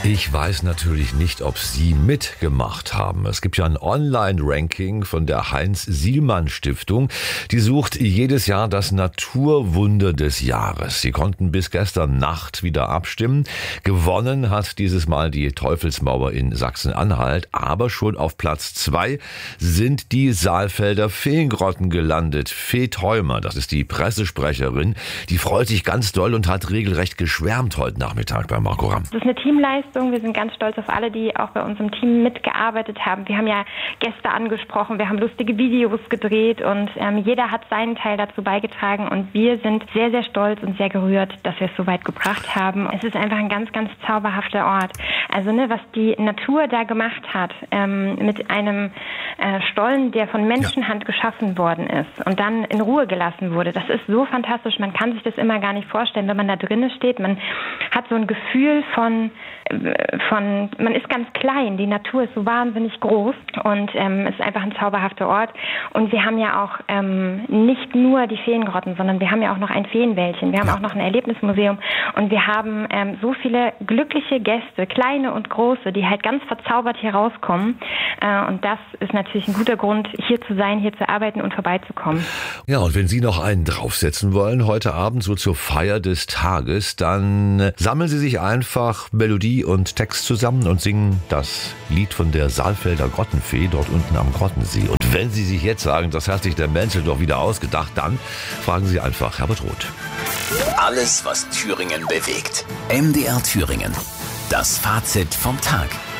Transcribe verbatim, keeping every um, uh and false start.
Ich weiß natürlich nicht, ob Sie mitgemacht haben. Es gibt ja ein Online-Ranking von der Heinz-Sielmann-Stiftung. Die sucht jedes Jahr das Naturwunder des Jahres. Sie konnten bis gestern Nacht wieder abstimmen. Gewonnen hat dieses Mal die Teufelsmauer in Sachsen-Anhalt. Aber schon auf Platz zwei sind die Saalfelder Feengrotten gelandet. Fee Theumer, das ist die Pressesprecherin, die freut sich ganz doll und hat regelrecht geschwärmt heute Nachmittag bei Marco Ramm. Das ist eine Teamleistung. Wir sind ganz stolz auf alle, die auch bei uns im Team mitgearbeitet haben. Wir haben ja Gäste angesprochen, wir haben lustige Videos gedreht und ähm, jeder hat seinen Teil dazu beigetragen und wir sind sehr, sehr stolz und sehr gerührt, dass wir es so weit gebracht haben. Es ist einfach ein ganz, ganz zauberhafter Ort. Also ne, was die Natur da gemacht hat, ähm, mit einem äh, Stollen, der von Menschenhand ja. geschaffen worden ist und dann in Ruhe gelassen wurde, das ist so fantastisch. Man kann sich das immer gar nicht vorstellen, wenn man da drinnen steht. Man hat so ein Gefühl von von, man ist ganz klein, die Natur ist so wahnsinnig groß und ähm, es ist einfach ein zauberhafter Ort. Und wir haben ja auch ähm, nicht nur die Feengrotten, sondern wir haben ja auch noch ein Feenwäldchen, wir haben ja. auch noch ein Erlebnismuseum und wir haben ähm, so viele glückliche Gäste, kleine und große, die halt ganz verzaubert hier rauskommen. Äh, und das ist natürlich ein guter Grund, hier zu sein, hier zu arbeiten und vorbeizukommen. Ja, und wenn Sie noch einen draufsetzen wollen, heute Abend so zur Feier des Tages, dann sammeln Sie sich einfach Melodie und Text zusammen und singen das Lied von der Saalfelder Grottenfee dort unten am Grottensee. Und wenn Sie sich jetzt sagen, das hat sich der Menzel doch wieder ausgedacht, dann fragen Sie einfach Herbert Roth. Alles, was Thüringen bewegt. M D R Thüringen. Das Fazit vom Tag.